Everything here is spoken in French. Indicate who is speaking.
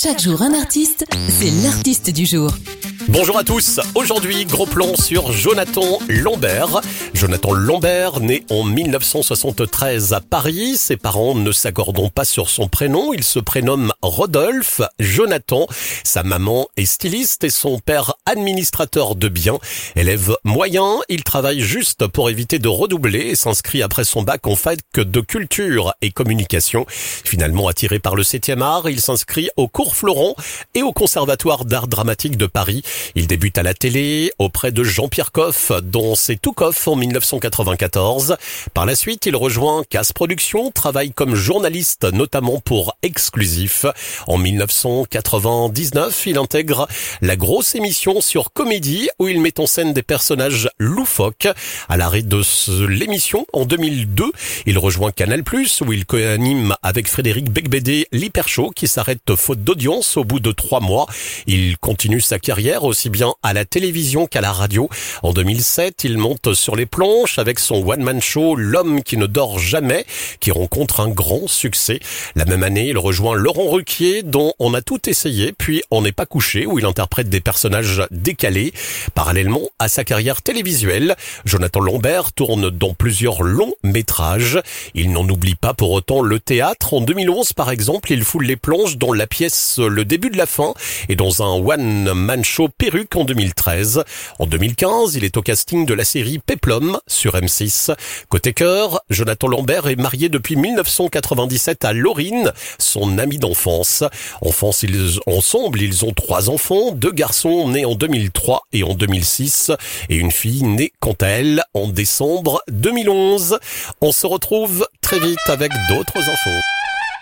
Speaker 1: Chaque jour un artiste, c'est l'artiste du jour.
Speaker 2: Bonjour à tous, aujourd'hui gros plan sur Jonathan Lambert. Jonathan Lambert, né en 1973 à Paris, ses parents ne s'accordent pas sur son prénom, il se prénomme Rodolphe Jonathan. Sa maman est styliste et son père administrateur de biens. Élève moyen, il travaille juste pour éviter de redoubler et s'inscrit après son bac en fac de culture et communication. Finalement attiré par le 7e art, il s'inscrit au Cours Florent et au Conservatoire d'art dramatique de Paris. Il débute à la télé auprès de Jean-Pierre Coff, dont c'est tout Coff en 1994. Par la suite, il rejoint Casse Productions, travaille comme journaliste notamment pour Exclusif. En 1999, il intègre la grosse émission sur Comédie où il met en scène des personnages loufoques. À l'arrêt de l'émission, en 2002, il rejoint Canal+, où il co-anime avec Frédéric Becbédé l'Hyper Show qui s'arrête faute d'audience au bout de 3 mois. Il continue sa carrière aussi bien à la télévision qu'à la radio. En 2007, il monte sur les planches avec son one-man show L'homme qui ne dort jamais, qui rencontre un grand succès. La même année, il rejoint Laurent Ruquier, dont on a tout essayé, puis On n'est pas couché, où il interprète des personnages décalés. Parallèlement à sa carrière télévisuelle, Jonathan Lambert tourne dans plusieurs longs métrages. Il n'en oublie pas pour autant le théâtre. En 2011, par exemple, il foule les planches dans la pièce Le début de la fin et dans un one-man show Perruque en 2013. En 2015, il est au casting de la série Péplum sur M6. Côté cœur, Jonathan Lambert est marié depuis 1997 à Laurine, son amie d'enfance. Ensemble, ils ont 3 enfants, 2 garçons nés en 2003 et en 2006 et une fille née quant à elle en décembre 2011. On se retrouve très vite avec d'autres infos.